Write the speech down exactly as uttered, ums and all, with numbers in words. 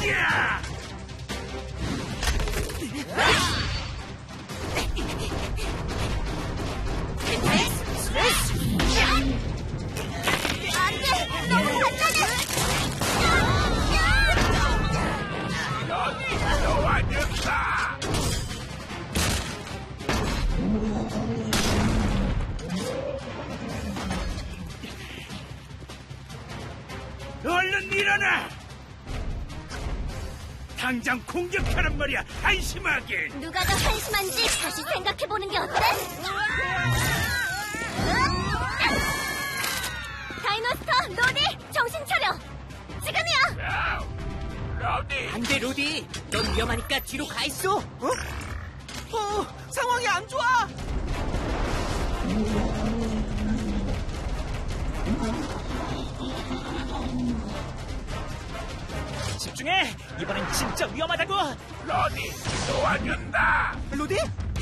야! 안돼! 너무 단단해! 넌 도와줬다. 얼른 일어나! 당장 공격하란 말이야, 한심하게! 누가 더 한심한지 다시 생각해보는 게 어때? 다이노스터, 로디, 정신 차려! 지금이야! 야, 로디! 안 돼, 로디. 넌 위험하니까 뒤로 가 있어. 어? 어, 상황이 안 좋아. 집중해. 이번엔 진짜 위험하다고. 로디, 도와준다! 로디?